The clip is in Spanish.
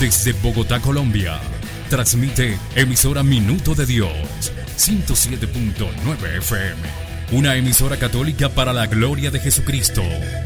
Desde Bogotá, Colombia, transmite emisora Minuto de Dios, 107.9 FM. Una emisora católica para la gloria de Jesucristo.